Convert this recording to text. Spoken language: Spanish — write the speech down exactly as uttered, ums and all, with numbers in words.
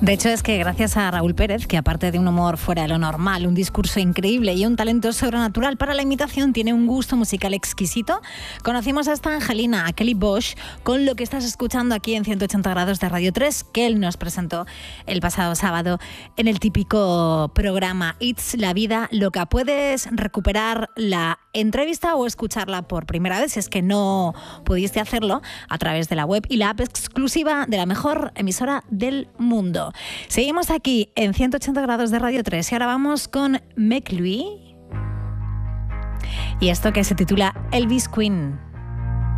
De hecho, es que gracias a Raúl Pérez, que aparte de un humor fuera de lo normal, un discurso increíble y un talento sobrenatural para la imitación, tiene un gusto musical exquisito, conocimos a esta Angelina, a Kelly Bosch, con lo que estás escuchando aquí en ciento ochenta grados de Radio tres, que él nos presentó el pasado sábado en el típico programa It's la vida loca. Puedes recuperar la entrevista o escucharla por primera vez, si es que no pudiste hacerlo, a través de la web y la app exclusiva de la mejor emisora del mundo. Seguimos aquí en ciento ochenta grados de Radio tres y ahora vamos con Meg Louie y esto que se titula Elvis Queen.